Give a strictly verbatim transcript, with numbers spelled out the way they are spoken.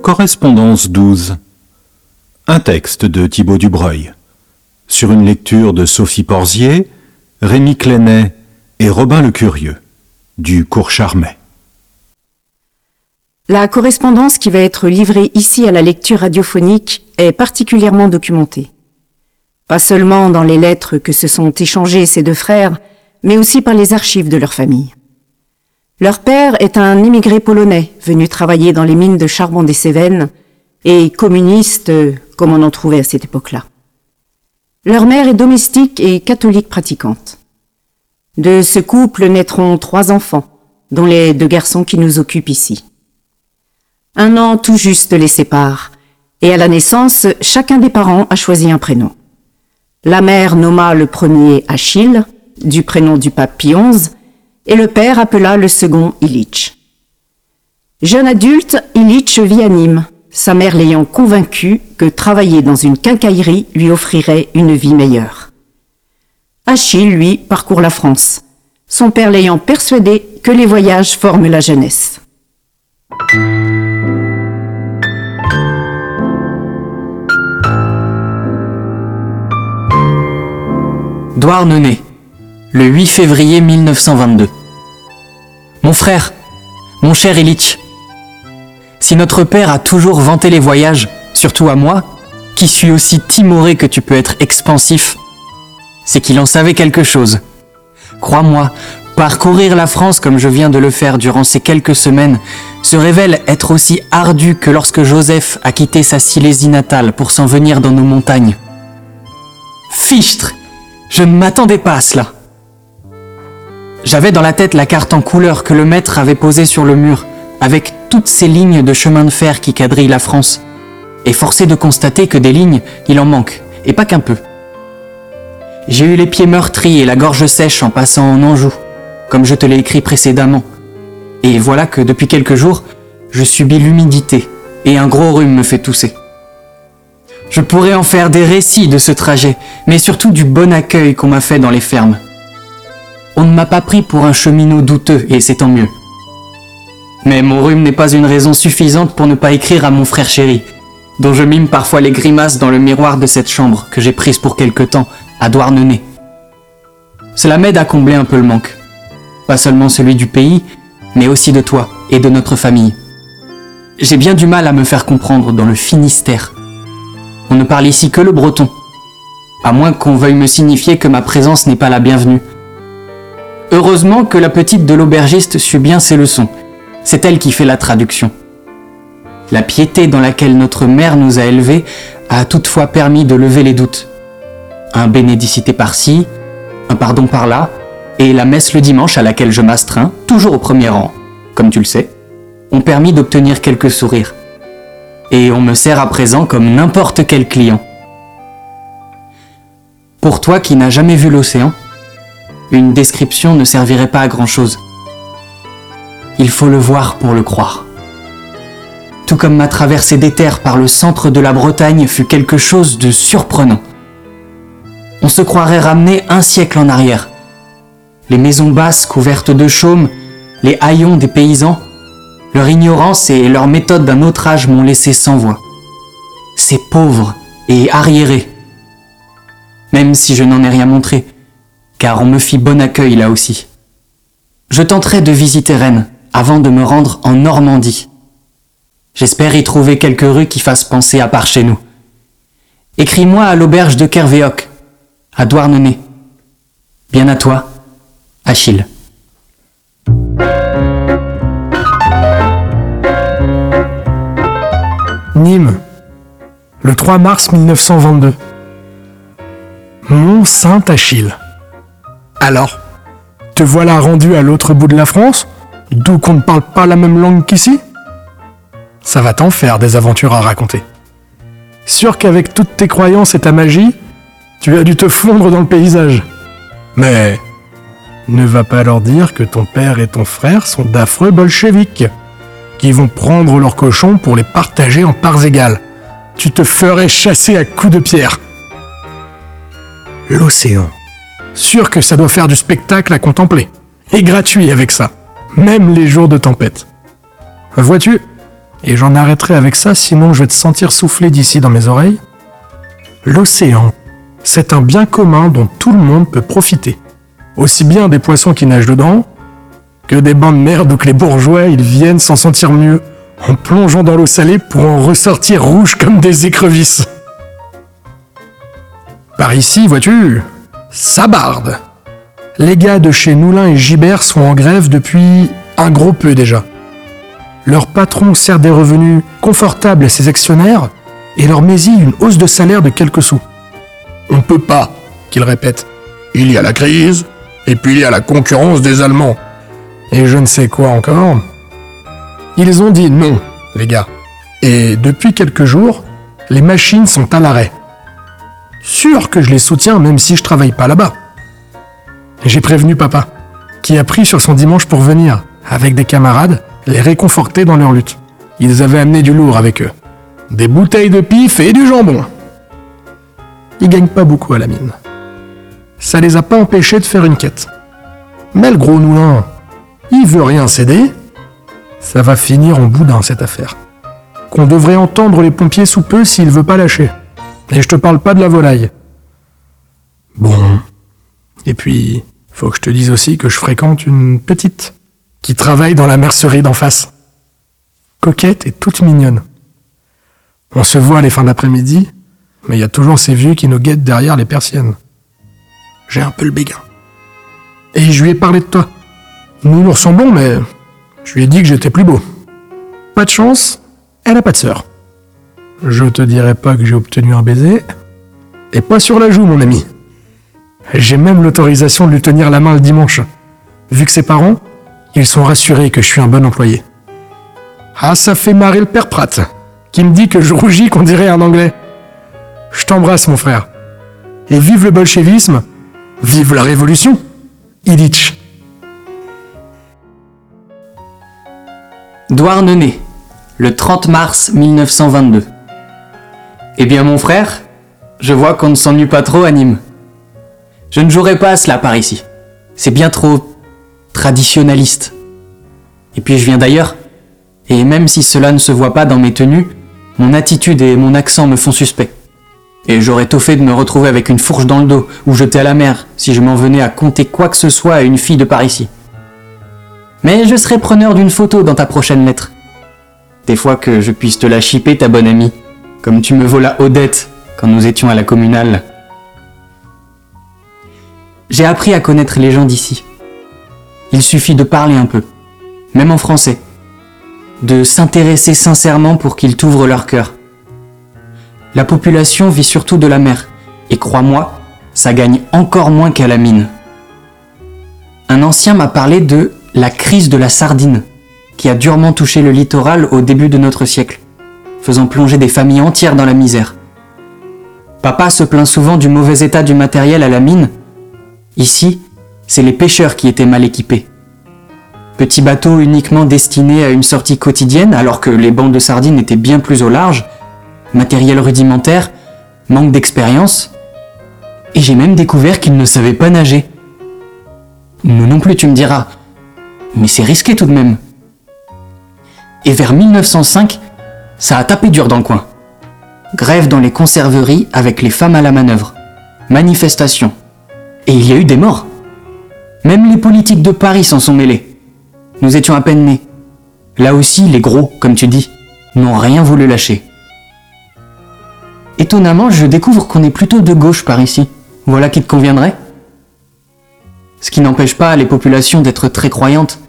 Correspondance douze. Un texte de Thibaut Dubreuil. Sur une lecture de Sophie Porzier, Rémi Clenay et Robin Le Curieux, du Cours Charmet. La correspondance qui va être livrée ici à la lecture radiophonique est particulièrement documentée. Pas seulement dans les lettres que se sont échangées ces deux frères, mais aussi par les archives de leur famille. Leur père est un immigré polonais venu travailler dans les mines de charbon des Cévennes et communiste comme on en trouvait à cette époque-là. Leur mère est domestique et catholique pratiquante. De ce couple naîtront trois enfants, dont les deux garçons qui nous occupent ici. Un an tout juste les sépare, et à la naissance, chacun des parents a choisi un prénom. La mère nomma le premier Achille, du prénom du pape Pie onze, et le père appela le second Ilitch. Jeune adulte, Ilitch vit à Nîmes, sa mère l'ayant convaincu que travailler dans une quincaillerie lui offrirait une vie meilleure. Achille, lui, parcourt la France, son père l'ayant persuadé que les voyages forment la jeunesse. Douarnenez, le huit février mille neuf cent vingt-deux. Mon frère, mon cher Ilitch, si notre père a toujours vanté les voyages, surtout à moi, qui suis aussi timoré que tu peux être expansif, c'est qu'il en savait quelque chose. Crois-moi, parcourir la France comme je viens de le faire durant ces quelques semaines se révèle être aussi ardu que lorsque Joseph a quitté sa Silésie natale pour s'en venir dans nos montagnes. Fichtre! Je ne m'attendais pas à cela. J'avais dans la tête la carte en couleur que le maître avait posée sur le mur, avec toutes ces lignes de chemin de fer qui quadrillent la France, et forcé de constater que des lignes, il en manque, et pas qu'un peu. J'ai eu les pieds meurtris et la gorge sèche en passant en Anjou, comme je te l'ai écrit précédemment, et voilà que depuis quelques jours, je subis l'humidité, et un gros rhume me fait tousser. Je pourrais en faire des récits de ce trajet, mais surtout du bon accueil qu'on m'a fait dans les fermes. On ne m'a pas pris pour un cheminot douteux, et c'est tant mieux. Mais mon rhume n'est pas une raison suffisante pour ne pas écrire à mon frère chéri, dont je mime parfois les grimaces dans le miroir de cette chambre que j'ai prise pour quelque temps à Douarnenez. Cela m'aide à combler un peu le manque. Pas seulement celui du pays, mais aussi de toi et de notre famille. J'ai bien du mal à me faire comprendre dans le Finistère. On ne parle ici que le breton, à moins qu'on veuille me signifier que ma présence n'est pas la bienvenue. Heureusement que la petite de l'aubergiste suit bien ses leçons. C'est elle qui fait la traduction. La piété dans laquelle notre mère nous a élevés a toutefois permis de lever les doutes. Un bénédicité par-ci, un pardon par-là, et la messe le dimanche à laquelle je m'astreins, toujours au premier rang, comme tu le sais, ont permis d'obtenir quelques sourires. Et on me sert à présent comme n'importe quel client. Pour toi qui n'as jamais vu l'océan, une description ne servirait pas à grand-chose. Il faut le voir pour le croire. Tout comme ma traversée des terres par le centre de la Bretagne fut quelque chose de surprenant. On se croirait ramené un siècle en arrière. Les maisons basses couvertes de chaume, les haillons des paysans, leur ignorance et leur méthode d'un autre âge m'ont laissé sans voix. C'est pauvre et arriéré. Même si je n'en ai rien montré, car on me fit bon accueil là aussi. Je tenterai de visiter Rennes avant de me rendre en Normandie. J'espère y trouver quelques rues qui fassent penser à part chez nous. Écris-moi à l'auberge de Kervéoc, à Douarnenez. Bien à toi, Achille. Nîmes, le trois mars mille neuf cent vingt-deux. Mont Saint-Achille. Alors, te voilà rendu à l'autre bout de la France, d'où qu'on ne parle pas la même langue qu'ici? Ça va t'en faire des aventures à raconter. Sûr qu'avec toutes tes croyances et ta magie, tu as dû te fondre dans le paysage. Mais ne va pas leur dire que ton père et ton frère sont d'affreux bolcheviks, qui vont prendre leurs cochons pour les partager en parts égales. Tu te ferais chasser à coups de pierre. L'océan. Sûr que ça doit faire du spectacle à contempler. Et gratuit avec ça. Même les jours de tempête. Vois-tu, et j'en arrêterai avec ça, sinon je vais te sentir souffler d'ici dans mes oreilles. L'océan, c'est un bien commun dont tout le monde peut profiter. Aussi bien des poissons qui nagent dedans, que des bancs de merde où que les bourgeois, ils viennent s'en sentir mieux, en plongeant dans l'eau salée pour en ressortir rouges comme des écrevisses. Par ici, vois-tu, ça barde. Les gars de chez Noulin et Gibert sont en grève depuis un gros peu déjà. Leur patron sert des revenus confortables à ses actionnaires et leur mésille une hausse de salaire de quelques sous. On peut pas, qu'ils répètent. Il y a la crise, et puis il y a la concurrence des Allemands. Et je ne sais quoi encore. Ils ont dit non, les gars. Et depuis quelques jours, les machines sont à l'arrêt. Sûr que je les soutiens même si je travaille pas là-bas. J'ai prévenu papa, qui a pris sur son dimanche pour venir, avec des camarades, les réconforter dans leur lutte. Ils avaient amené du lourd avec eux. Des bouteilles de pif et du jambon. Ils gagnent pas beaucoup à la mine. Ça les a pas empêchés de faire une quête. Mais le gros Noulin, il veut rien céder. Ça va finir en boudin cette affaire. Qu'on devrait entendre les pompiers sous peu s'il veut pas lâcher. Et je te parle pas de la volaille. Bon. Et puis, faut que je te dise aussi que je fréquente une petite qui travaille dans la mercerie d'en face. Coquette et toute mignonne. On se voit les fins d'après-midi, mais il y a toujours ces vieux qui nous guettent derrière les persiennes. J'ai un peu le béguin. Et je lui ai parlé de toi. Nous nous ressemblons, mais je lui ai dit que j'étais plus beau. Pas de chance, elle a pas de sœur. Je te dirai pas que j'ai obtenu un baiser, et pas sur la joue, mon ami. J'ai même l'autorisation de lui tenir la main le dimanche. Vu que ses parents, ils sont rassurés que je suis un bon employé. Ah, ça fait marrer le père Pratt, qui me dit que je rougis qu'on dirait un anglais. Je t'embrasse, mon frère. Et vive le bolchevisme, vive la révolution, Ilitch. Douarnenez, le trente mars mille neuf cent vingt-deux. Eh bien mon frère, je vois qu'on ne s'ennuie pas trop à Nîmes. Je ne jouerai pas à cela par ici. C'est bien trop traditionnaliste. Et puis je viens d'ailleurs, et même si cela ne se voit pas dans mes tenues, mon attitude et mon accent me font suspect. Et j'aurais tôt fait de me retrouver avec une fourche dans le dos ou jeter à la mer si je m'en venais à conter quoi que ce soit à une fille de par ici. Mais je serai preneur d'une photo dans ta prochaine lettre. Des fois que je puisse te la chipper, ta bonne amie, comme tu me volas Odette quand nous étions à la communale. J'ai appris à connaître les gens d'ici. Il suffit de parler un peu, même en français, de s'intéresser sincèrement pour qu'ils t'ouvrent leur cœur. La population vit surtout de la mer, et crois-moi, ça gagne encore moins qu'à la mine. Un ancien m'a parlé de la crise de la sardine, qui a durement touché le littoral au début de notre siècle, faisant plonger des familles entières dans la misère. Papa se plaint souvent du mauvais état du matériel à la mine. Ici, c'est les pêcheurs qui étaient mal équipés. Petits bateaux uniquement destinés à une sortie quotidienne, alors que les bancs de sardines étaient bien plus au large, matériel rudimentaire, manque d'expérience, et j'ai même découvert qu'ils ne savaient pas nager. Nous non plus, tu me diras, mais c'est risqué tout de même. Et vers mille neuf cent cinq, ça a tapé dur dans le coin. Grève dans les conserveries avec les femmes à la manœuvre. Manifestation. Et il y a eu des morts. Même les politiques de Paris s'en sont mêlés. Nous étions à peine nés. Là aussi, les gros, comme tu dis, n'ont rien voulu lâcher. Étonnamment, je découvre qu'on est plutôt de gauche par ici. Voilà qui te conviendrait ? Ce qui n'empêche pas les populations d'être très croyantes.